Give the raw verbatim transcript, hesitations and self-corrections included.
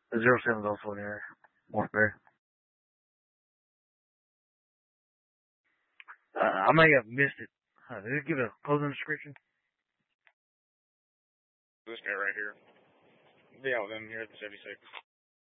The zero seven is also in there. Morphberry. Uh, I may have missed it. Uh, did it give a closing description? This guy right here. Yeah, with him here at the seventy-six.